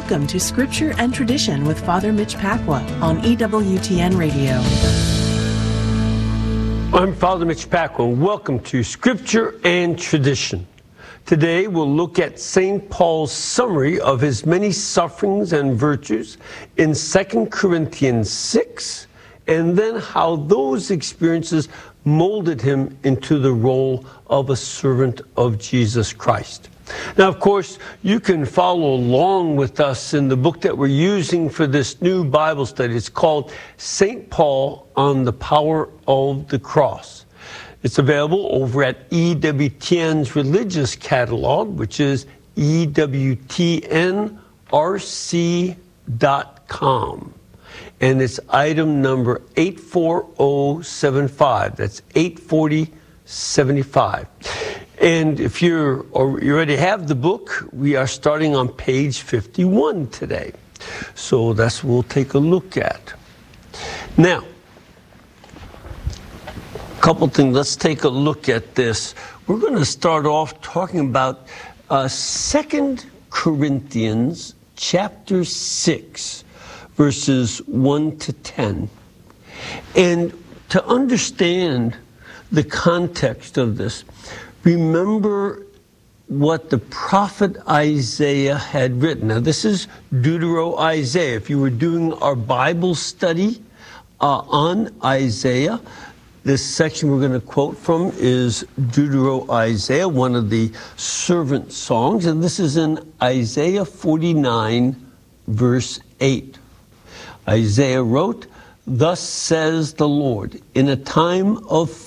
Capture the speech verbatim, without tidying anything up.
Welcome to Scripture and Tradition with Father Mitch Pacwa on E W T N Radio. I'm Father Mitch Pacwa. Welcome to Scripture and Tradition. Today we'll look at Saint Paul's summary of his many sufferings and virtues in Second Corinthians six, and then how those experiences molded him into the role of a servant of Jesus Christ. Now, of course, you can follow along with us in the book that we're using for this new Bible study. It's called Saint Paul on the Power of the Cross. It's available over at E W T N's religious catalog, which is E W T N R C dot com. And it's item number eight four zero seven five. That's eight forty seventy-five. And if you're or you already have the book, we are starting on page fifty-one today. So that's what we'll take a look at. Now, a couple things. Let's take a look at this. We're going to start off talking about uh, Second Corinthians chapter six, verses one to ten. And to understand the context of this, remember what the prophet Isaiah had written. Now, this is Deutero-Isaiah. If you were doing our Bible study uh, on Isaiah, this section we're going to quote from is Deutero-Isaiah, one of the servant songs. And this is in Isaiah forty-nine, verse eight. Isaiah wrote, "Thus says the Lord, in a time of